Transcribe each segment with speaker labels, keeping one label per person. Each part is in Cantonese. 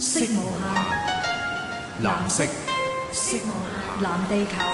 Speaker 1: 色無限，藍色，色無限，藍地球。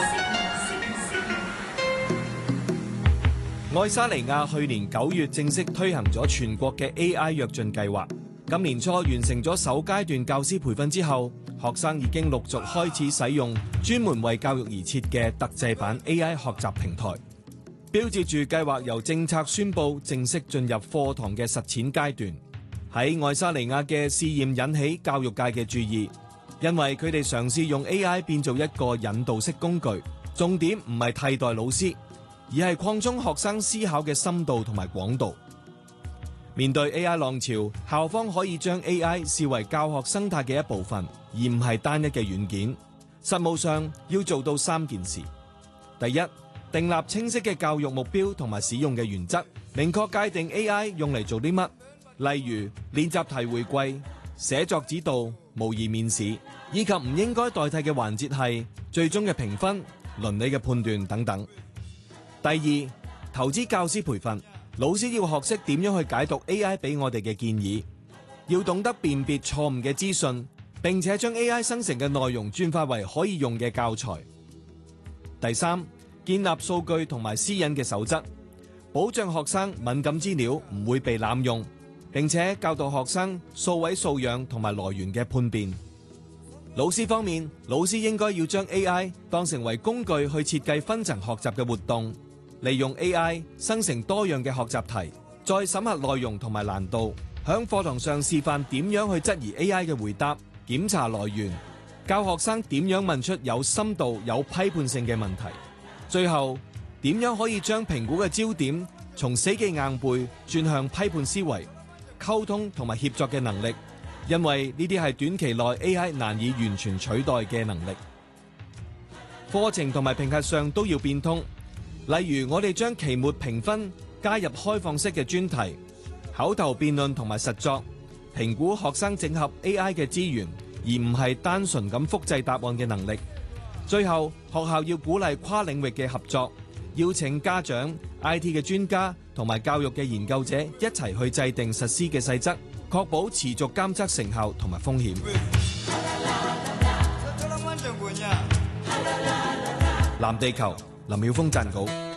Speaker 2: 愛沙尼亞去年9月正式推行咗全國嘅 AI 躍進計劃。今年初完成咗首階段教師培訓之後，學生已經陸續開始使用專門為教育而設嘅特製版 AI 學習平台，標誌住計劃由政策宣佈正式進入課堂嘅實踐階段。喺愛沙尼亞嘅試驗引起教育界嘅注意，因為佢哋嘗試用 AI 變做一個引導式工具，重點唔係替代老師，而係擴充學生思考嘅深度同埋廣度。面對 AI 浪潮，校方可以將 AI 視為教學生態嘅一部分，而唔係單一嘅軟件。實務上要做到3件事：第一，訂立清晰嘅教育目標同埋使用嘅原則，明確界定 AI 用嚟做啲乜，例如練習題回饋、寫作指導、模擬面試，以及唔應該代替嘅環節係最終嘅評分、倫理嘅判斷等等。第二，投資教師培訓，老師要學識點樣去解讀 AI 俾我哋嘅建議，要懂得辨別錯誤嘅資訊，並且將 AI 生成嘅內容轉化為可以用嘅教材。第三，建立數據同埋私隱嘅守則，保障學生敏感資料唔會被濫用，並且教導學生數位素養同埋來源嘅判別。老師方面，老師應該要將 AI 當成為工具去設計分層學習嘅活動，利用 AI 生成多樣嘅學習題，再審核內容同埋難度，響課堂上示範點樣去質疑 AI 嘅回答，檢查來源，教學生點樣問出有深度、有批判性嘅問題。最後，點樣可以將評估嘅焦點從死記硬背轉向批判思維、溝通同埋協作嘅能力，因為呢啲係短期內 AI 難以完全取代嘅能力。課程同埋評核上都要變通。例如，我哋將期末評分加入開放式嘅專題、口頭辯論同埋實作，評估學生整合 AI 嘅資源，而唔係單純咁複製答案嘅能力。最後，學校要鼓勵跨領域嘅合作，邀請家長、IT 嘅專家同埋教育嘅研究者一齊去制定實施嘅細則，確保持續監測成效同埋風險。藍地球，林曉峰撰稿。